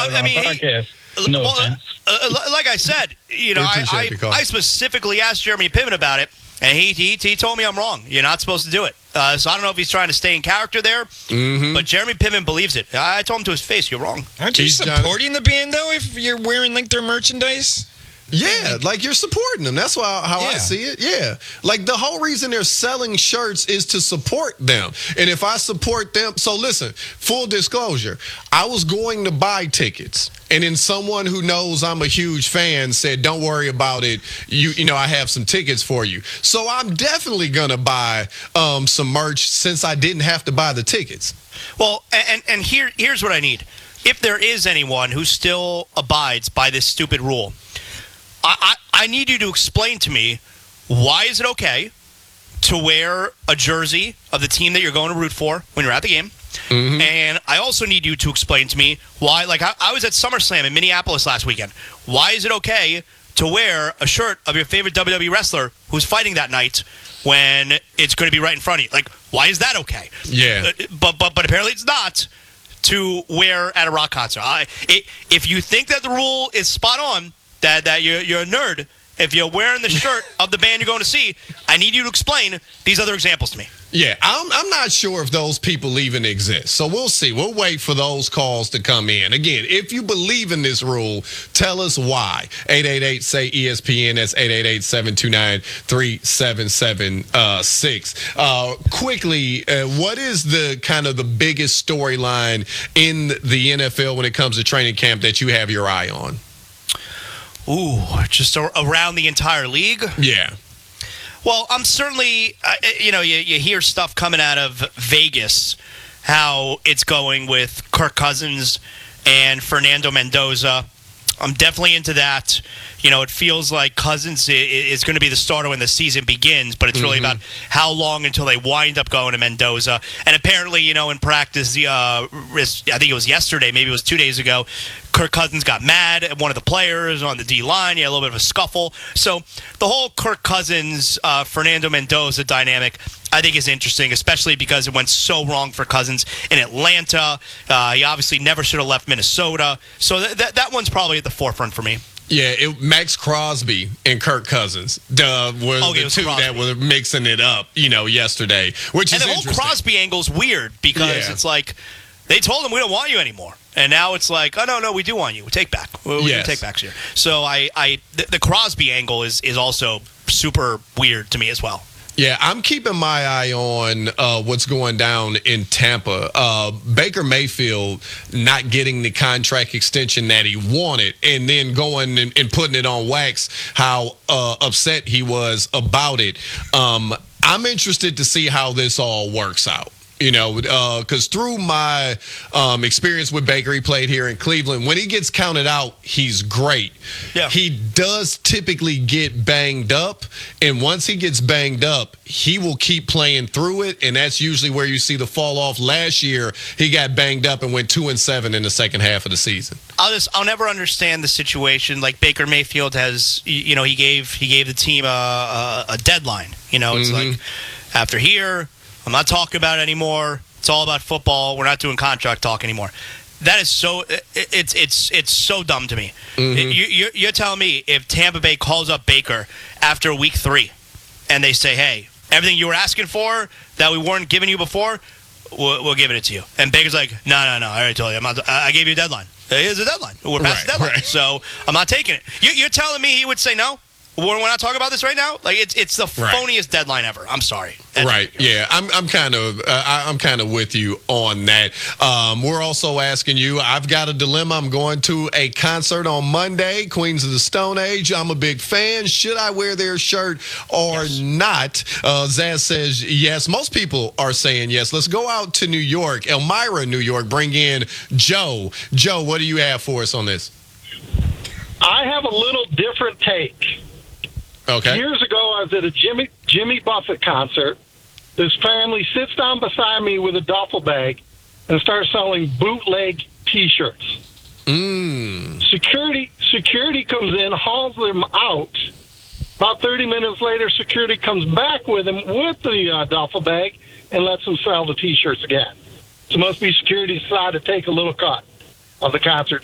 I mean, podcast. No offense. Like I said, I specifically asked Jeremy Piven about it, and he told me I'm wrong. You're not supposed to do it. So I don't know if he's trying to stay in character there, but Jeremy Piven believes it. I told him to his face, you're wrong. Aren't you supporting the band, though, if you're wearing, like, their merchandise? Yeah, like you're supporting them. That's how I see it. Yeah. Like the whole reason they're selling shirts is to support them. And if I support them, so listen, full disclosure, I was going to buy tickets. And then someone who knows I'm a huge fan said, don't worry about it. You know, I have some tickets for you. So I'm definitely going to buy some merch since I didn't have to buy the tickets. Well, and here's what I need. If there is anyone who still abides by this stupid rule, I need you to explain to me, why is it okay to wear a jersey of the team that you're going to root for when you're at the game? And I also need you to explain to me why, like I was at SummerSlam in Minneapolis last weekend. Why is it okay to wear a shirt of your favorite WWE wrestler who's fighting that night when it's going to be right in front of you? Like, why is that okay? Yeah. But apparently it's not to wear at a rock concert. If you think that the rule is spot on, that you're a nerd, if you're wearing the shirt of the band you're going to see, I need you to explain these other examples to me. Yeah, I'm not sure if those people even exist. So we'll see. We'll wait for those calls to come in. Again, if you believe in this rule, tell us why. 888-SAY-ESPN. That's 888-729-3776. Quickly, what is the kind of the biggest storyline in the NFL when it comes to training camp that you have your eye on? Ooh, just around the entire league? Yeah. Well, I'm certainly, you hear stuff coming out of Vegas, how it's going with Kirk Cousins and Fernando Mendoza. I'm definitely into that. You know, it feels like Cousins is going to be the starter when the season begins, but it's really about how long until they wind up going to Mendoza. And apparently, in practice, I think it was yesterday, maybe it was 2 days ago, Kirk Cousins got mad at one of the players on the D-line. He had a little bit of a scuffle. So the whole Kirk Cousins, Fernando Mendoza dynamic, I think is interesting, especially because it went so wrong for Cousins in Atlanta. He obviously never should have left Minnesota. So that one's probably at the forefront for me. Yeah, Max Crosby and Kirk Cousins were the two Crosby that were mixing it up, yesterday. And the whole Crosby angle's weird because it's like they told him we don't want you anymore. And now it's like, oh, no, we do want you. We take back. We do take backs here. So the Crosby angle is also super weird to me as well. Yeah, I'm keeping my eye on what's going down in Tampa. Baker Mayfield not getting the contract extension that he wanted and then going and putting it on wax, how upset he was about it. I'm interested to see how this all works out. Because through my experience with Baker, he played here in Cleveland. When he gets counted out, he's great. Yeah. He does typically get banged up, and once he gets banged up, he will keep playing through it, and that's usually where you see the fall off. Last year, he got banged up and went 2-7 in the second half of the season. I'll never understand the situation. Like Baker Mayfield has, he gave the team a deadline. It's like after here, I'm not talking about it anymore. It's all about football. We're not doing contract talk anymore. That is so it's so dumb to me. You're telling me if Tampa Bay calls up Baker after week 3 and they say, hey, everything you were asking for that we weren't giving you before, we're giving it to you. And Baker's like, no, I already told you. I gave you a deadline. Here's a deadline. We're past the deadline. Right. So I'm not taking it. You're telling me he would say no? We're not talking about this right now. Like it's the phoniest deadline ever. I'm sorry. Yeah. I'm kind of with you on that. We're also asking you. I've got a dilemma. I'm going to a concert on Monday. Queens of the Stone Age. I'm a big fan. Should I wear their shirt or not? Zaz says yes. Most people are saying yes. Let's go out to New York, Elmira, New York. Bring in Joe. Joe, what do you have for us on this? I have a little different take. Okay. Years ago, I was at a Jimmy Buffett concert. This family sits down beside me with a duffel bag and starts selling bootleg T-shirts. Security comes in, hauls them out. About 30 minutes later, security comes back with him with the duffel bag and lets them sell the T-shirts again. So it must be security decided to take a little cut of the concert